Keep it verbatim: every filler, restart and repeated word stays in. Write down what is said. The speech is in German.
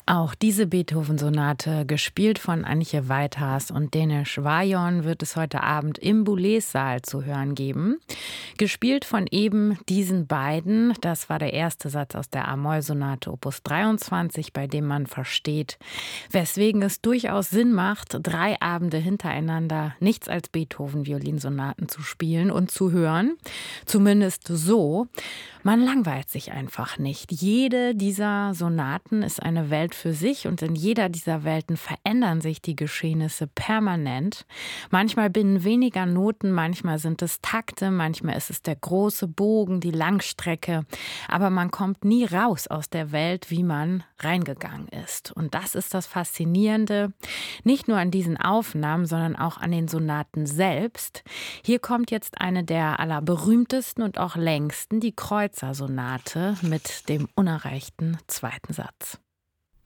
Auch diese Beethoven-Sonate, gespielt von Antje Weithas und Denis Vajon, wird es heute Abend im Boulez-Saal zu hören geben. Gespielt von eben diesen beiden. Das war der erste Satz aus der A-Moll-Sonate Opus dreiundzwanzig, bei dem man versteht, weswegen es durchaus Sinn macht, drei Abende hintereinander nichts als Beethoven-Violinsonaten zu spielen und zu hören. Zumindest so. Man langweilt sich einfach nicht. Jede dieser Sonaten ist eine Welt für sich und in jeder dieser Welten verändern sich die Geschehnisse permanent. Manchmal binnen weniger Noten, manchmal sind es Takte, manchmal ist es der große Bogen, die Langstrecke. Aber man kommt nie raus aus der Welt, wie man reingegangen ist. Und das ist das Faszinierende, nicht nur an diesen Aufnahmen, sondern auch an den Sonaten selbst. Hier kommt jetzt eine der allerberühmtesten und auch längsten, die Kreutzer-Sonate mit dem unerreichten zweiten Satz.